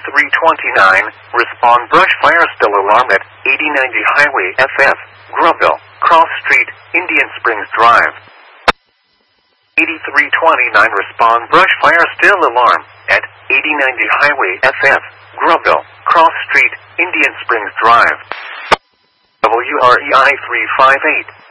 8329, respond brush fire still alarm at 8090 Highway FF, Grubville, Cross Street, Indian Springs Drive. 8329, respond brush fire still alarm at 8090 Highway FF, Grubville, Cross Street, Indian Springs Drive. WREI 358.